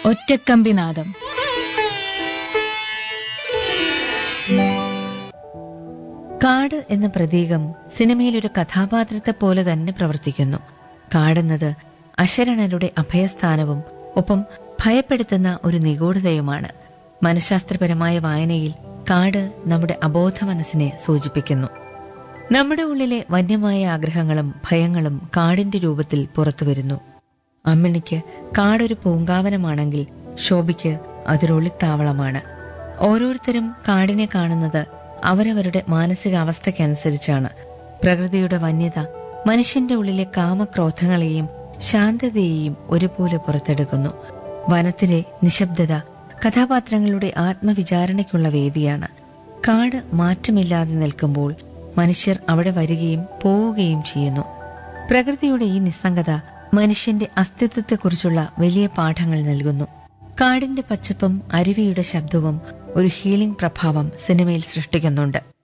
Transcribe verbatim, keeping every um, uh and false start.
ഒറ്റക്കമ്പിനാദം. കാട് എന്ന പ്രതീകം സിനിമയിൽ ഒരു കഥാപാത്രത്തെ പോലെ തന്നെ പ്രവർത്തിക്കുന്നു. കാടെന്നത് അശരണരുടെ അഭയസ്ഥാനവും ഒപ്പം ഭയപ്പെടുത്തുന്ന ഒരു നിഗൂഢതയുമാണ്. മനഃശാസ്ത്രപരമായ വായനയിൽ കാട് നമ്മുടെ അബോധ മനസ്സിനെ സൂചിപ്പിക്കുന്നു. നമ്മുടെ ഉള്ളിലെ വന്യമായ ആഗ്രഹങ്ങളും ഭയങ്ങളും കാടിന്റെ രൂപത്തിൽ പുറത്തുവരുന്നു. അമ്മിണിക്ക് കാടൊരു പൂങ്കാവനമാണെങ്കിൽ ശോഭിക്ക് അതൊരു ഒളിത്താവളമാണ്. ഓരോരുത്തരും കാടിനെ കാണുന്നത് അവരവരുടെ മാനസികാവസ്ഥയ്ക്കനുസരിച്ചാണ്. പ്രകൃതിയുടെ വന്യത മനുഷ്യന്റെ ഉള്ളിലെ കാമക്രോധങ്ങളെയും ശാന്തതയെയും ഒരുപോലെ പുറത്തെടുക്കുന്നു. വനത്തിലെ നിശബ്ദത കഥാപാത്രങ്ങളുടെ ആത്മവിചാരണയ്ക്കുള്ള വേദിയാണ്. കാട് മാറ്റമില്ലാതെ നിൽക്കുമ്പോൾ മനുഷ്യർ അവിടെ വരികയും പോവുകയും ചെയ്യുന്നു. പ്രകൃതിയുടെ ഈ നിസ്സംഗത മനുഷ്യന്റെ അസ്തിത്വത്തെക്കുറിച്ചുള്ള വലിയ പാഠങ്ങൾ നൽകുന്നു. കാടിന്റെ പച്ചപ്പും അരുവിയുടെ ശബ്ദവും ഒരു ഹീലിംഗ് പ്രഭാവം സിനിമയിൽ സൃഷ്ടിക്കുന്നുണ്ട്.